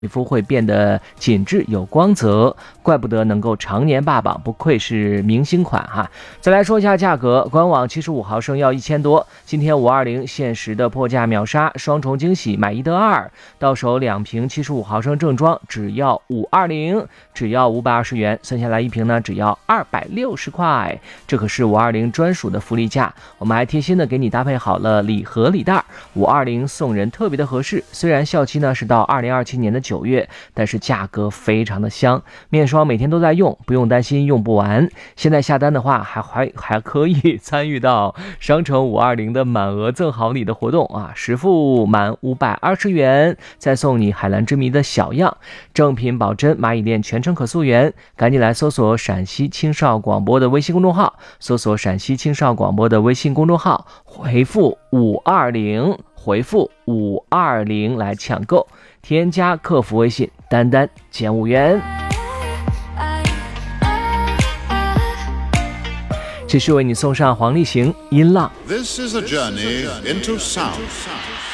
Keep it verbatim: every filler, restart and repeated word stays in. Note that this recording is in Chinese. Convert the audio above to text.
皮肤会变得紧致有光泽，怪不得能够常年霸榜，不愧是明星款哈。再来说一下价格，官网七十五毫升要一千多，今天五二零限时的破价秒杀，双重惊喜，买一得二，到手两瓶七十五毫升正装只要五二零，只要五百二十元，算下来一瓶呢只要二百六十块，这可是五二零专属的福利价。我们还贴心的给你搭配好了礼盒礼袋，五二零送人特别的合适。虽然效期呢是到二零二七年的九月，但是价格非常的香，面霜每天都在用，不用担心用不完。现在下单的话还还还可以参与到商城五二零的满额赠好礼的活动啊，实付满五百二十元再送你海蓝之谜的小样，正品保真蚂蚁链全程可溯源。赶紧来搜索陕西青少广播的微信公众号，搜索陕西青少广播的微信公众号，回复五二零，回复五二零来抢购，添加客服微信丹丹减五元。这是为你送上黄立行音浪。 This is a journey into sound.